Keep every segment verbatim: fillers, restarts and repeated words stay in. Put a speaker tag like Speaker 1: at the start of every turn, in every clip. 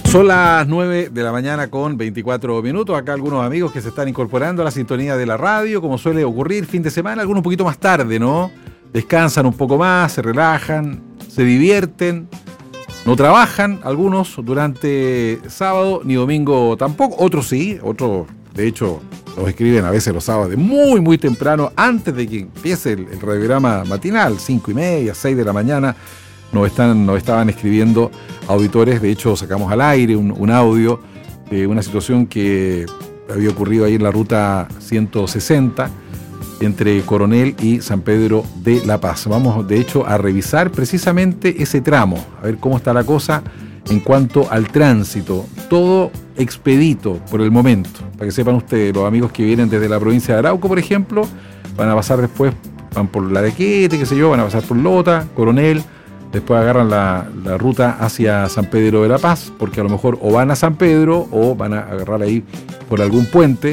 Speaker 1: Son las nueve de la mañana con veinticuatro minutos. Acá algunos amigos que se están incorporando a la sintonía de la radio, como suele ocurrir fin de semana, algunos un poquito más tarde, ¿no? Descansan un poco más, se relajan, se divierten, no trabajan algunos durante sábado ni domingo tampoco, otros sí, otros de hecho los escriben a veces los sábados de muy muy temprano, antes de que empiece el, el radiograma matinal, cinco y media, seis de la mañana. Nos, están, nos estaban escribiendo auditores, de hecho sacamos al aire un, un audio de una situación que había ocurrido ahí en la ruta ciento sesenta entre Coronel y San Pedro de la Paz. Vamos de hecho a revisar precisamente ese tramo, a ver cómo está la cosa en cuanto al tránsito, todo expedito por el momento, para que sepan ustedes, los amigos que vienen desde la provincia de Arauco, por ejemplo, van a pasar después, van por La Requete, qué sé yo, van a pasar por Lota, Coronel. Después agarran la, la ruta hacia San Pedro de la Paz, porque a lo mejor o van a San Pedro o van a agarrar ahí por algún puente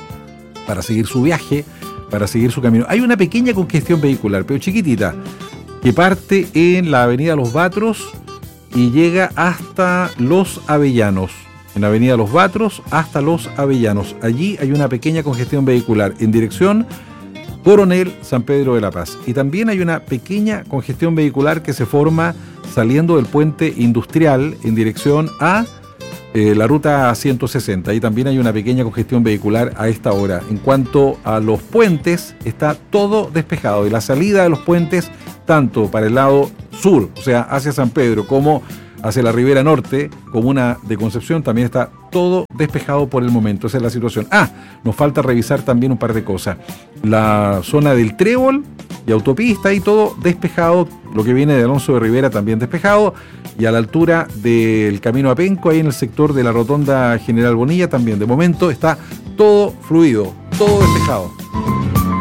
Speaker 1: para seguir su viaje, para seguir su camino. Hay una pequeña congestión vehicular, pero chiquitita, que parte en la avenida Los Batros y llega hasta Los Avellanos. En la avenida Los Batros hasta Los Avellanos. Allí hay una pequeña congestión vehicular en dirección Coronel San Pedro de la Paz. Y también hay una pequeña congestión vehicular que se forma saliendo del puente industrial en dirección a eh, la ruta ciento sesenta. Ahí también hay una pequeña congestión vehicular a esta hora. En cuanto a los puentes, está todo despejado. Y la salida de los puentes, tanto para el lado sur, o sea, hacia San Pedro, como hacia la ribera norte, comuna de Concepción, también está todo despejado por el momento. Esa es la situación. Ah, nos falta revisar también un par de cosas. La zona del Trébol y autopista y todo despejado. Lo que viene de Alonso de Rivera también despejado. Y a la altura del camino a Penco, ahí en el sector de la rotonda General Bonilla, también de momento está todo fluido, todo despejado.